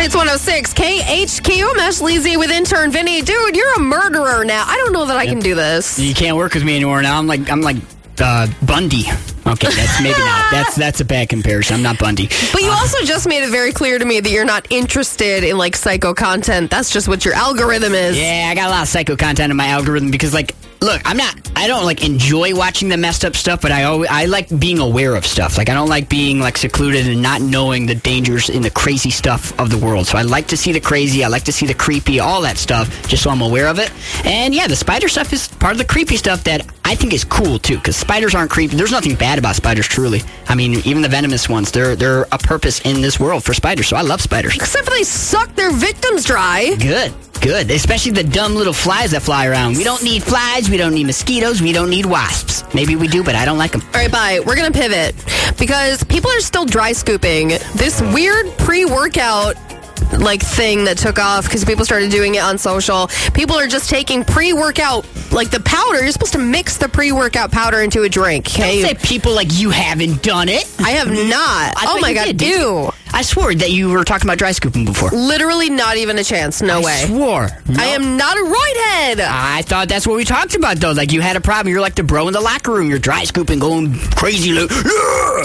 Hits 106, KHKO, Mesh Leezy with intern Vinny. Dude, you're a murderer now. I don't know that I can do this. You can't work with me anymore now. I'm like Bundy. Okay, that's maybe not. That's a bad comparison. I'm not Bundy. But you also just made it very clear to me that you're not interested in like psycho content. That's just what your algorithm is. Yeah, I got a lot of psycho content in my algorithm because look, I don't enjoy watching the messed up stuff, but I like being aware of stuff. Like I don't like being secluded and not knowing the dangers in the crazy stuff of the world. So I like to see the crazy, I like to see the creepy, all that stuff, just so I'm aware of it. And yeah, the spider stuff is part of the creepy stuff that I think is cool too, because spiders aren't creepy. There's nothing bad about spiders, truly. I mean, even the venomous ones, they're a purpose in this world for spiders. So I love spiders. Except for they suck their victims dry. Good. Especially the dumb little flies that fly around. We don't need flies. We don't need mosquitoes. We don't need wasps. Maybe we do, but I don't like them. All right, bye. We're going to pivot because people are still dry scooping. This weird pre-workout thing that took off because people started doing it on social. People are just taking pre-workout, the powder. You're supposed to mix the pre-workout powder into a drink. Okay? Don't say people like you haven't done it. I have not. Oh my God, ew. I swore that you were talking about dry scooping before. Literally not even a chance. No way. I swore. No. I am not a roidhead. I thought that's what we talked about, though. You had a problem. You're like the bro in the locker room. You're dry scooping, going crazy.